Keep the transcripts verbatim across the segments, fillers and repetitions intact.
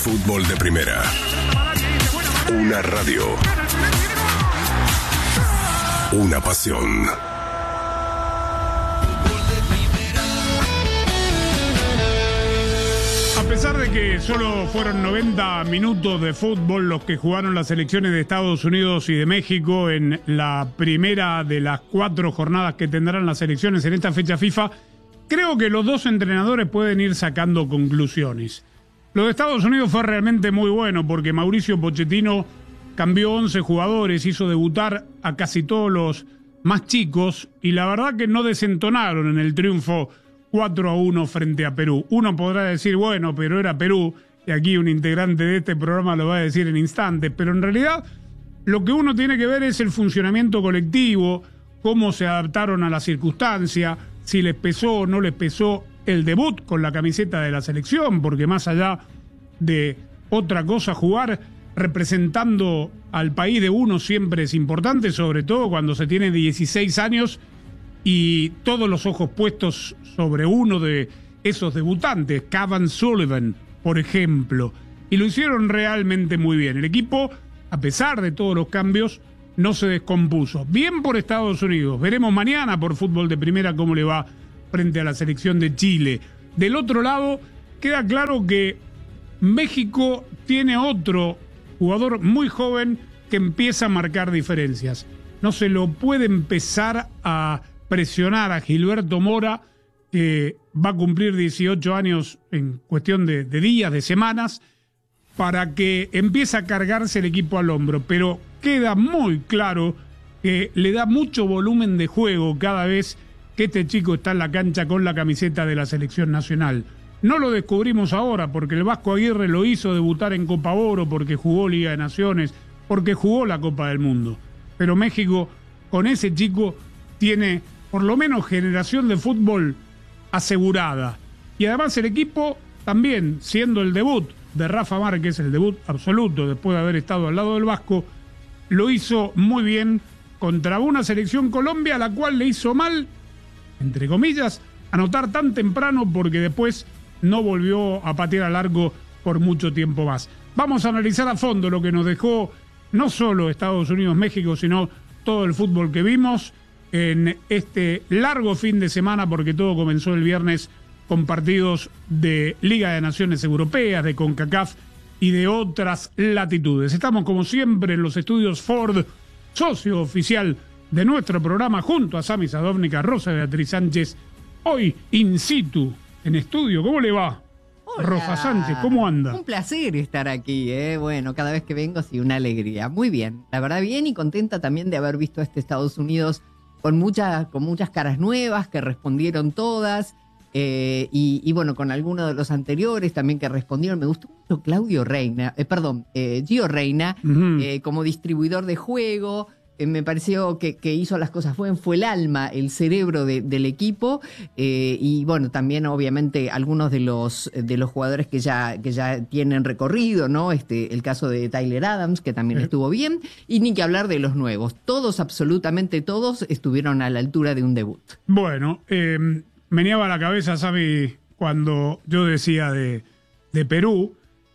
Fútbol de Primera. Una radio. Una pasión. A pesar de que solo fueron noventa minutos de fútbol los que jugaron las selecciones de Estados Unidos y de México en la primera de las cuatro jornadas que tendrán las selecciones en esta fecha FIFA, creo que los dos entrenadores pueden ir sacando conclusiones. Lo de Estados Unidos fue realmente muy bueno porque Mauricio Pochettino cambió once jugadores, hizo debutar a casi todos los más chicos y la verdad que no desentonaron en el triunfo cuatro a uno frente a Perú. Uno podrá decir, bueno, pero era Perú, y aquí un integrante de este programa lo va a decir en instantes, pero en realidad lo que uno tiene que ver es el funcionamiento colectivo, cómo se adaptaron a la circunstancia, si les pesó o no les pesó el debut con la camiseta de la selección, porque más allá de otra cosa, jugar representando al país de uno siempre es importante, sobre todo cuando se tiene dieciséis años y todos los ojos puestos sobre uno de esos debutantes, Cavan Sullivan, por ejemplo, y lo hicieron realmente muy bien. El equipo, a pesar de todos los cambios, no se descompuso. Bien por Estados Unidos. Veremos mañana por Fútbol de Primera cómo le va frente a la selección de Chile. Del otro lado, queda claro que México tiene otro jugador muy joven que empieza a marcar diferencias. No se lo puede empezar a presionar a Gilberto Mora, que va a cumplir dieciocho años en cuestión de, de días, de semanas, para que empiece a cargarse el equipo al hombro. Pero queda muy claro que le da mucho volumen de juego cada vez que este chico está en la cancha con la camiseta de la selección nacional. No lo descubrimos ahora, porque el Vasco Aguirre lo hizo debutar en Copa Oro, porque jugó Liga de Naciones, porque jugó la Copa del Mundo. Pero México, con ese chico, tiene por lo menos generación de fútbol asegurada. Y además el equipo también, siendo el debut de Rafa Márquez, el debut absoluto después de haber estado al lado del Vasco, lo hizo muy bien contra una selección Colombia a la cual le hizo mal, entre comillas, anotar tan temprano porque después no volvió a patear al arco por mucho tiempo más. Vamos a analizar a fondo lo que nos dejó no solo Estados Unidos-México, sino todo el fútbol que vimos en este largo fin de semana, porque todo comenzó el viernes con partidos de Liga de Naciones Europeas, de CONCACAF y de otras latitudes. Estamos como siempre en los estudios Ford, socio oficial de nuestro programa, junto a Sami Sadovnica, Rosa Beatriz Sánchez, hoy in situ en estudio. ¿Cómo le va? Hola. Rosa Sánchez, ¿cómo anda? Un placer estar aquí, ¿eh? Bueno, cada vez que vengo, sí, una alegría. Muy bien, la verdad bien y contenta también de haber visto a este Estados Unidos con, mucha, con muchas caras nuevas que respondieron todas. Eh, y, y bueno, con algunos de los anteriores también que respondieron. Me gustó mucho Claudio Reina, eh, perdón, eh, Gio Reina, uh-huh. eh, como distribuidor de juego. Eh, me pareció que, que hizo las cosas bien, fue el alma, el cerebro de, del equipo. Eh, y bueno, también obviamente algunos de los, de los jugadores que ya, que ya tienen recorrido, ¿no? Este, el caso de Tyler Adams, que también uh-huh. estuvo bien. Y ni que hablar de los nuevos. Todos, absolutamente todos, estuvieron a la altura de un debut. Bueno, eh... meneaba la cabeza, Sami, cuando yo decía de, de Perú,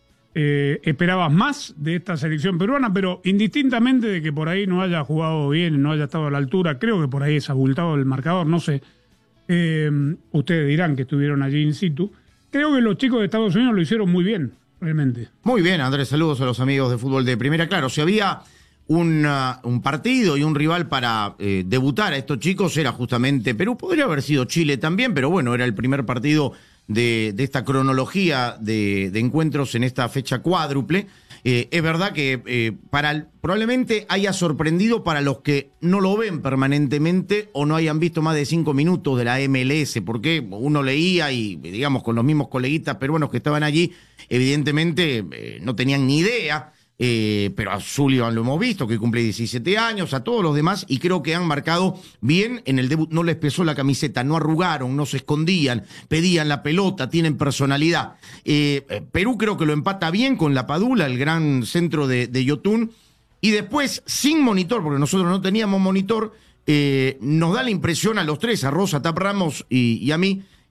eh, esperabas más de esta selección peruana, pero indistintamente de que por ahí no haya jugado bien, no haya estado a la altura, creo que por ahí es abultado el marcador, no sé, eh, ustedes dirán que estuvieron allí in situ, creo que los chicos de Estados Unidos lo hicieron muy bien, realmente. Muy bien, Andrés, saludos a los amigos de Fútbol de Primera. Claro, si había Un, uh, un partido y un rival para eh, debutar a estos chicos era justamente Perú, podría haber sido Chile también, pero bueno, era el primer partido de, de esta cronología de, de encuentros en esta fecha cuádruple. Eh, es verdad que eh, para probablemente haya sorprendido para los que no lo ven permanentemente o no hayan visto más de cinco minutos de la M L S, porque uno leía y, digamos, con los mismos coleguitas peruanos que estaban allí, evidentemente eh, no tenían ni idea. Eh, pero a Sullivan lo hemos visto, que cumple diecisiete años, a todos los demás, y creo que han marcado bien en el debut. No les pesó la camiseta, no arrugaron, no se escondían, pedían la pelota, tienen personalidad. Eh, Perú creo que lo empata bien con la Padula, el gran centro de, de Yotun, y después, sin monitor, porque nosotros no teníamos monitor, eh, nos da la impresión a los tres, a Rosa, Tap Ramos y, y a mí,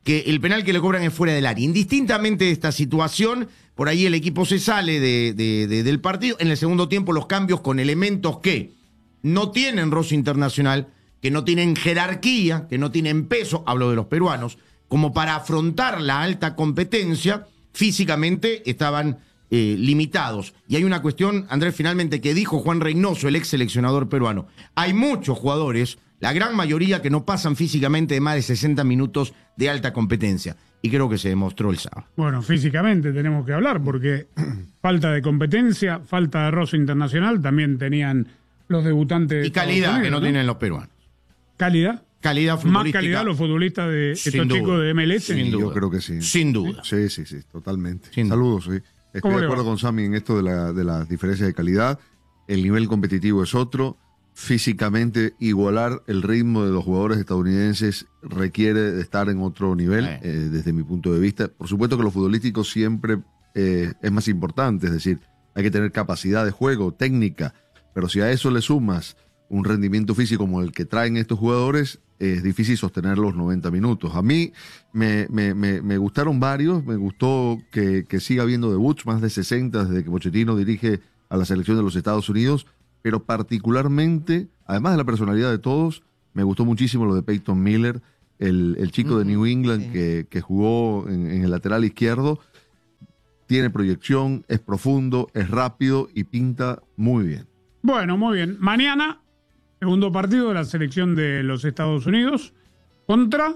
que el penal que le cobran es fuera del área. Indistintamente de esta situación, por ahí el equipo se sale de, de, de, del partido. En el segundo tiempo los cambios con elementos que no tienen roce internacional, que no tienen jerarquía, que no tienen peso, hablo de los peruanos, como para afrontar la alta competencia, físicamente estaban eh, limitados. Y hay una cuestión, Andrés, finalmente, que dijo Juan Reynoso, el ex seleccionador peruano. Hay muchos jugadores, la gran mayoría, que no pasan físicamente de más de sesenta minutos de alta competencia. Y creo que se demostró el sábado. Bueno, físicamente tenemos que hablar, porque falta de competencia, falta de roce internacional, también tenían los debutantes. Y calidad Unidos, que no, ¿no? tienen los peruanos. ¿Calidad? Calidad futbolística. Más calidad los futbolistas de estos Sin chicos duda. de M L S. Sí, yo creo que sí. Sin duda. Sí, sí, sí, totalmente. Sin Saludos, sí. Estoy ¿Cómo de le acuerdo va? con Sammy en esto de, la, de las diferencias de calidad. El nivel competitivo es otro. Físicamente, igualar el ritmo de los jugadores estadounidenses requiere de estar en otro nivel, Eh. eh, desde mi punto de vista. Por supuesto que lo futbolístico siempre eh, es más importante, es decir, hay que tener capacidad de juego, técnica, pero si a eso le sumas un rendimiento físico como el que traen estos jugadores, eh, es difícil sostener los noventa minutos. A mí me, me, me, me gustaron varios, me gustó que, que siga habiendo debuts, más de sesenta desde que Pochettino dirige a la selección de los Estados Unidos, pero particularmente, además de la personalidad de todos, me gustó muchísimo lo de Peyton Miller, el, el chico Uh-huh, de New England sí. que, que jugó en, en el lateral izquierdo. Tiene proyección, es profundo, es rápido y pinta muy bien. Bueno, muy bien. Mañana, segundo partido de la selección de los Estados Unidos contra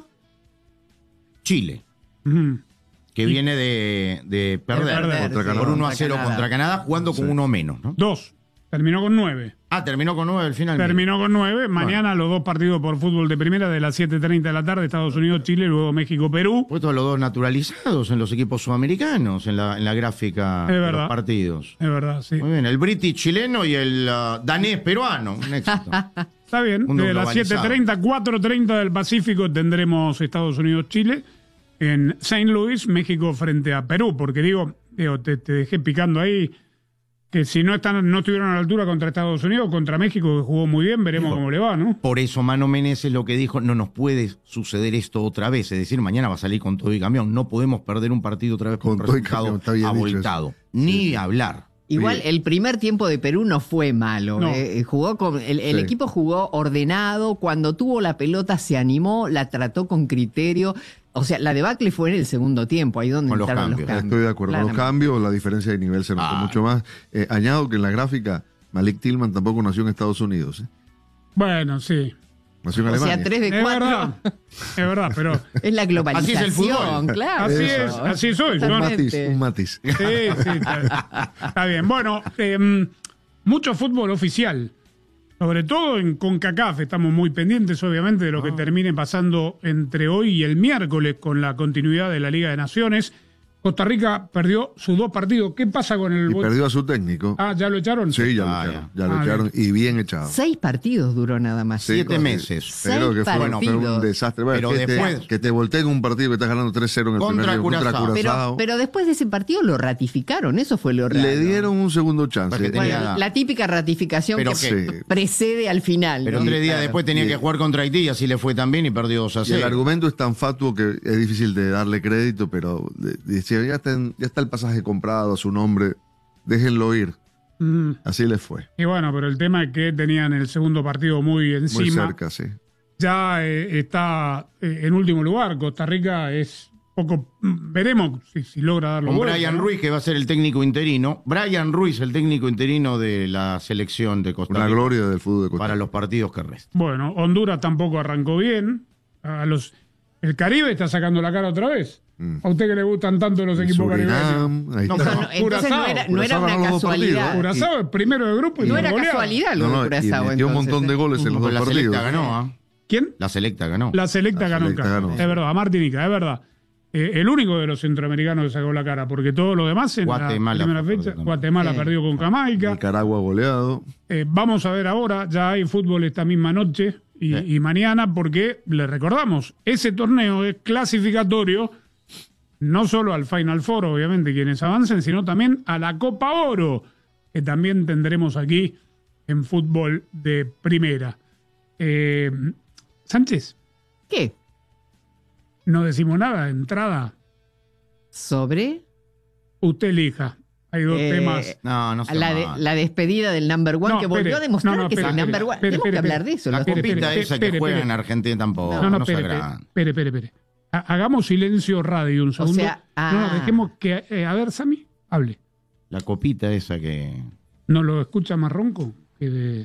Chile, ujú, que viene de, de perder, perder, Contra sí, Canadá. por uno a contra cero Canadá. contra Canadá, jugando con Sí. uno menos, ¿no? dos. Terminó con nueve. Ah, terminó con nueve al final. Terminó con nueve. Mañana los dos partidos por fútbol de primera de las siete treinta de la tarde, Estados Unidos, Chile, luego México, Perú. Puesto a los dos naturalizados en los equipos sudamericanos, en la, en la gráfica Es de verdad. los partidos. Es verdad, sí. Muy bien, el british chileno y el uh, danés peruano. Un éxito. Está bien. Mundo De las siete globalizado. treinta, cuatro treinta del Pacífico tendremos Estados Unidos, Chile. En Saint Louis, México frente a Perú. Porque digo, digo te, te dejé picando ahí que si no están, no estuvieron a la altura contra Estados Unidos, contra México, que jugó muy bien, veremos Dijo. cómo le va, ¿no? Por eso Mano Menezes lo que dijo, no nos puede suceder esto otra vez. Es decir, mañana va a salir con todo y camión. No podemos perder un partido otra vez con, Con un todo y resultado camión, está bien dicho abultado. eso. Ni Sí, sí. hablar. Igual Bien. el primer tiempo de Perú no fue malo. No. eh, Jugó con el, el Sí. equipo jugó ordenado. Cuando tuvo la pelota se animó, la trató con criterio. O sea, la debacle fue en el segundo tiempo, ahí donde Con los entraron los cambios. cambios. Estoy de acuerdo. Con los Claramente. cambios, la diferencia de nivel se notó Ah. mucho más. Eh, añado que en la gráfica, Malik Tillman tampoco nació en Estados Unidos. ¿eh? Bueno, sí. Nació en O Alemania. sea, tres de Es cuatro. verdad. Es verdad, pero Es la globalización, Así es el fútbol. claro. así Eso. es, así soy. Un Yo no- matiz, un matiz. Sí, sí, está, está bien. Bueno, eh, mucho fútbol oficial. Sobre todo en CONCACAF. Estamos muy pendientes, obviamente, de lo que termine pasando entre hoy y el miércoles con la continuidad de la Liga de Naciones. Costa Rica perdió sus dos partidos. ¿Qué pasa con el... Y bot- perdió a su técnico. Ah, ¿ya lo echaron? Sí, ya Ah, lo echaron. ya. Ya lo Ah, echaron y bien echado. Seis partidos duró nada más. Sí, Siete con- meses. Pero Seis que fue, bueno, fue un partidos. desastre. Bueno, Pero que, después- te, que te volteen un partido que estás ganando tres cero en el Contra primer tiempo contra Curazao. Curazao. Pero, pero después de ese partido lo ratificaron, eso fue lo raro. Le dieron un segundo chance. Porque tenía- Bueno, la típica ratificación Pero que que- p- precede al final. Pero ¿no? tres días Claro. después tenía Y- que jugar contra Haití y así le fue también y perdió dos a Y el cero. argumento es tan fatuo que es difícil de darle crédito, pero de- decía, ya está, en- ya está el pasaje comprado a su nombre, déjenlo ir. Mm. Así le fue. Y bueno, pero el tema es que tenían el segundo partido muy Muy encima. cerca, sí. Ya eh, está eh, en último lugar. Costa Rica es poco... mm, Veremos si, si logra darlo Con vuelta, Brian ¿no? Ruiz, que va a ser el técnico interino. Brian Ruiz, el técnico interino de la selección de Costa Una Rica. gloria del fútbol de Costa Para Rica. los partidos que restan. Bueno, Honduras tampoco arrancó bien. A los, el Caribe está sacando la cara otra vez. Mm. A usted que le gustan tanto los equipos caribeños. Surinam, ahí No, está. No, no, entonces Curazao. no era, no era Curazao una ganó los dos casualidad. partidos. Curazao es primero de grupo y No nos era golearon. casualidad lo No, de no, y Curazao. metió un entonces, montón de ¿eh? goles en los dos la partidos. selecta ganó, ¿ah? ¿Quién? La selecta ganó. La selecta La ganó. selecta cara. ganó. Es verdad, Martinica, es verdad. Eh, el único de los centroamericanos que sacó la cara, porque todos los demás en Guatemala la primera fue fecha, también. Guatemala Sí. perdió con Jamaica. Nicaragua goleado. Eh, vamos a ver ahora, ya hay fútbol esta misma noche y, Sí. y mañana, porque le recordamos, ese torneo es clasificatorio no solo al Final Four, obviamente, quienes avancen, sino también a la Copa Oro, que también tendremos aquí en fútbol de primera. Eh, Sánchez, ¿Qué? No decimos nada, entrada. ¿Sobre? Usted elija. Hay dos Eh, temas. No, no sé. La, de- la despedida del number one, No, que volvió espere. a demostrar No, no, que espere, es el number espere, one. espere, Tenemos espere, que hablar espere. de eso. La los- Espere, copita espere, esa espere, que juega espere. en Argentina tampoco. No, No, no, no se espere, espere, agradan. espere, espere, espere. Ha- Hagamos silencio radio un segundo. sea, No, no, ah. dejemos que. eh, a ver, Sammy, hable. La copita esa que. ¿No lo escucha más ronco? Que de...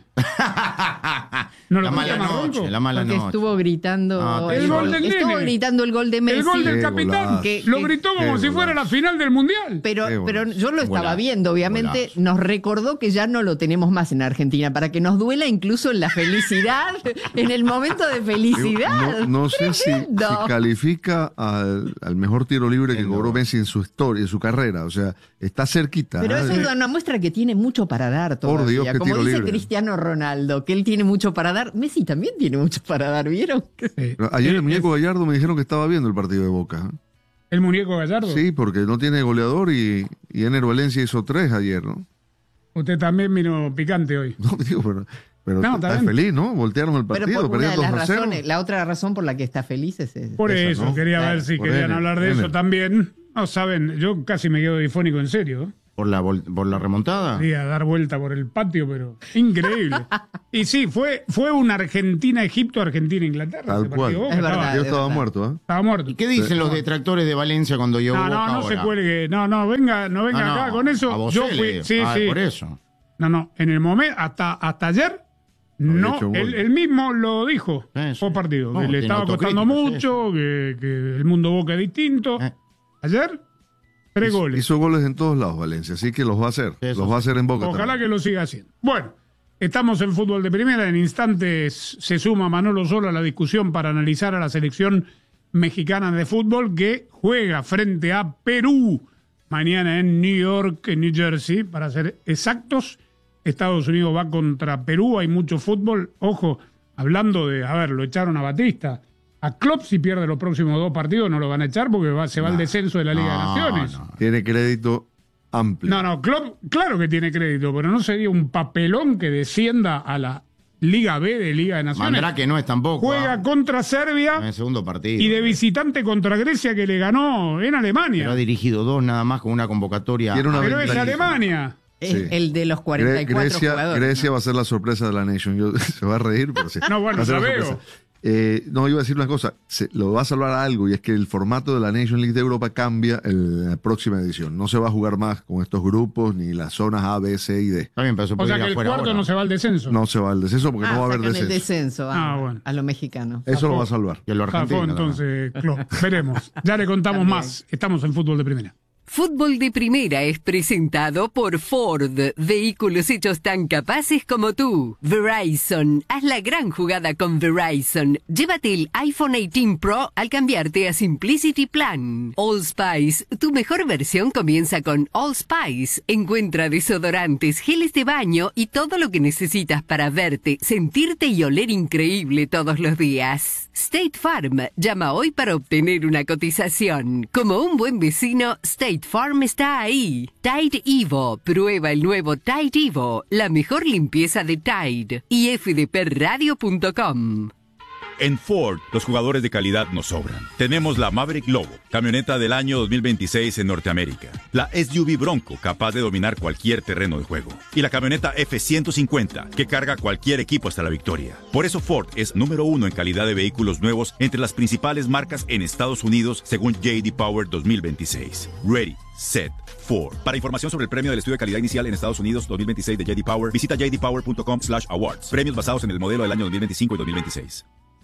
¿No lo La escucha mala más noche, ronco? la mala Porque noche. estuvo gritando. No, te El digo, gol del estuvo nene. gritando el gol de Messi. El gol del Qué capitán. golazo. Que- Lo que- gritó como qué si fuera la golazo. final del mundial. Pero, Qué pero golazo. yo lo estaba Golazo, viendo, obviamente, golazo. nos recordó que ya no lo tenemos más en Argentina, para que nos duela incluso en la felicidad, en el momento de Digo, felicidad. No, no sé si, si Tremendo. califica al, al mejor tiro libre que El cobró gol. Messi en su historia, en su carrera. O sea, está cerquita. Pero ¿eh? eso es una muestra que tiene mucho para dar Por todavía. Dios, qué Como tiro dice libre. Cristiano Ronaldo, que él tiene mucho para dar. Messi también tiene mucho para dar, ¿vieron? Sí. Pero Ayer Eh, el muñeco eh, Gallardo me dijeron que estaba viendo el partido de Boca. ¿eh? ¿El muñeco Gallardo? Sí, porque no tiene goleador y, y Ener Valencia hizo tres ayer, ¿no? Usted también vino picante hoy. No, digo, pero, pero No, está está bien. feliz, ¿no? Voltearon el Pero partido, por una de perdieron las dos a cero. razones, la otra razón por la que está feliz es esa. Por Esa, eso, ¿no? quería Claro, ver si por querían Ener, hablar de eso Ener. también. No saben, yo casi me quedo difónico en serio. ¿eh? ¿Por la, vol- por la remontada? Quería dar vuelta por el patio, pero increíble. Y sí, fue, fue un Argentina-Egipto, Argentina-Inglaterra. Tal ese cual. partido. Boca Es verdad. estaba, Yo es estaba verdad. muerto, ¿eh? estaba muerto. ¿Y qué dicen los detractores de Valencia cuando yo No, no, no se cuelgue. No, no, venga, no venga No, no, acá con eso. a Yo Bocelli. fui, sí, Ah, sí. por eso. No, no, en el momento, hasta, hasta ayer, Había no, hecho un él, gol. él mismo lo dijo, Sí, sí. por partido, No, que le tiene estaba costando autocrítica, sí, mucho, que, que el mundo Boca es distinto. Eh. Ayer, tres Hizo- goles. Hizo goles en todos lados Valencia, así que los va a hacer. Eso los va a hacer en Boca Ojalá también. que lo siga haciendo. Bueno, estamos en fútbol de primera. En instantes se suma Manolo Solo a la discusión para analizar a la selección mexicana de fútbol que juega frente a Perú mañana en New York, en New Jersey, para ser exactos. Estados Unidos va contra Perú, hay mucho fútbol. Ojo, hablando de, a ver, lo echaron a Batista. A Klopp, si pierde los próximos dos partidos, no lo van a echar porque va, se va al descenso de la Liga de No, Naciones. no. Tiene crédito amplio. No, no, Klopp, claro que tiene crédito, pero no sería un papelón que descienda a la Liga B de Liga de Naciones. Mandrake no es tampoco. Juega ah. contra En Serbia el segundo partido. y de visitante contra Grecia que le ganó en Alemania. Pero ha dirigido dos nada más con una convocatoria. Tiene una Pero es ventaja. Alemania. Es Sí. el de los Gre- cuarenta y cuatro Grecia, jugadores. Grecia ¿no? va a ser la sorpresa de la Nation. Yo- se va a reír, pero sí. No, bueno, Va a ser ya la veo. sorpresa. Eh, no, iba a decir una cosa. Se, lo va a salvar a algo y es que el formato de la Nation League de Europa cambia en la próxima edición. No se va a jugar más con estos grupos ni las zonas A, B, C y D. Está bien, pero se O puede sea ir que el afuera cuarto ahora. no se va al descenso. No se va al descenso porque Ah, no va a haber sacan el descenso. descenso, Ah, vamos, bueno. a lo mexicano. Eso lo va a salvar. Y a lo Zafó, argentino también. entonces, Klopp. Veremos. Ya le contamos También. más. Estamos en fútbol de primera. Fútbol de Primera es presentado por Ford, vehículos hechos tan capaces como tú. Verizon, haz la gran jugada con Verizon. Llévate el iPhone dieciocho Pro al cambiarte a Simplicity Plan. Allspice, tu mejor versión comienza con Allspice. Encuentra desodorantes, geles de baño y todo lo que necesitas para verte, sentirte y oler increíble todos los días. State Farm, llama hoy para obtener una cotización. Como un buen vecino, State Farm está ahí. Tide Evo, prueba el nuevo Tide Evo, la mejor limpieza de Tide. y f d p radio punto com. En Ford, los jugadores de calidad nos sobran. Tenemos la Maverick Lobo, camioneta del año dos mil veintiséis en Norteamérica. La S U V Bronco, capaz de dominar cualquier terreno de juego. Y la camioneta F ciento cincuenta, que carga cualquier equipo hasta la victoria. Por eso Ford es número uno en calidad de vehículos nuevos entre las principales marcas en Estados Unidos, según J D Power dos mil veintiséis. Ready, set, Ford. Para información sobre el premio del estudio de calidad inicial en Estados Unidos dos mil veintiséis de J D Power, visita j d power punto com slash awards. Premios basados en el modelo del año dos mil veinticinco y dos mil veintiséis.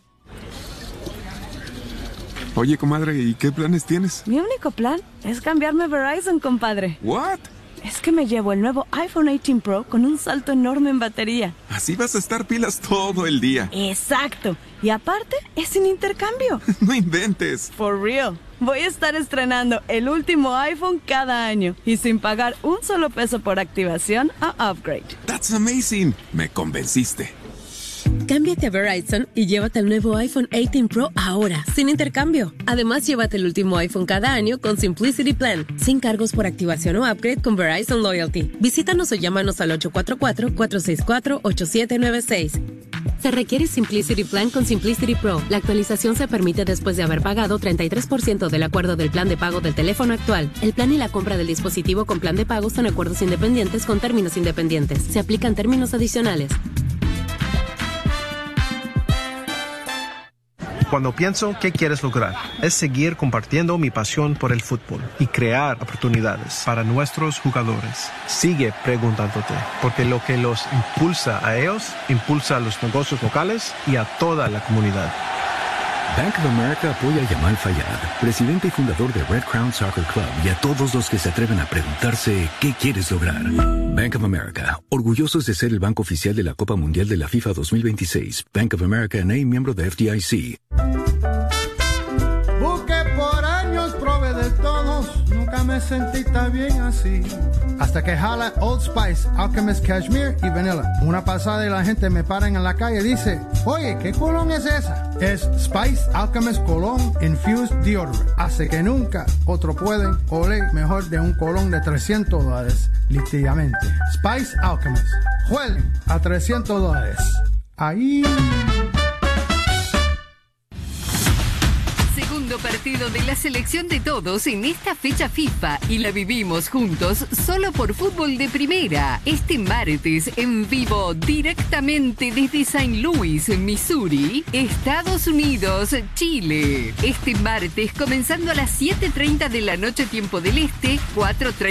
Oye, comadre, ¿y qué planes tienes? Mi único plan es cambiarme a Verizon, compadre. ¿What? Es que me llevo el nuevo iPhone dieciocho Pro con un salto enorme en batería. Así vas a estar pilas todo el día. Exacto. Y aparte, es sin intercambio. No inventes. For real. Voy a estar estrenando el último iPhone cada año y sin pagar un solo peso por activación a upgrade. That's amazing. Me convenciste. Cámbiate a Verizon y llévate el nuevo iPhone dieciocho Pro ahora, sin intercambio. Además, llévate el último iPhone cada año con Simplicity Plan, sin cargos por activación o upgrade con Verizon Loyalty. Visítanos o llámanos al ocho cuatro cuatro, cuatro seis cuatro, ocho siete nueve seis. Se requiere Simplicity Plan con Simplicity Pro. La actualización se permite después de haber pagado treinta y tres por ciento del acuerdo del plan de pago del teléfono actual. El plan y la compra del dispositivo con plan de pago son acuerdos independientes con términos independientes. Se aplican términos adicionales. Cuando pienso qué quieres lograr, es seguir compartiendo mi pasión por el fútbol y crear oportunidades para nuestros jugadores. Sigue preguntándote, porque lo que los impulsa a ellos, impulsa a los negocios locales y a toda la comunidad. Bank of America apoya a Yamal Fayad, presidente y fundador de Red Crown Soccer Club, y a todos los que se atreven a preguntarse ¿qué quieres lograr? Bank of America, orgullosos de ser el banco oficial de la Copa Mundial de la FIFA dos mil veintiséis. Bank of America N A, miembro de F D I C. Busqué por años, probé de todos, nunca me sentí tan bien así. Hasta que jala Old Spice, Alchemist Cashmere y Vanilla. Una pasada y la gente me para en la calle y dice, oye, ¿qué colón es esa? Es Spice Alchemist Cologne Infused Deodorant. Hace que nunca otro pueden oler mejor de un colón de trescientos dólares, literalmente. Spice Alchemist. Huelen a trescientos dólares. Ahí... Segundo partido de la selección de todos en esta fecha FIFA y la vivimos juntos solo por Fútbol de Primera. Este martes en vivo directamente desde Saint Louis, Missouri, Estados Unidos, Chile. Este martes comenzando a las siete treinta de la noche tiempo del Este, cuatro treinta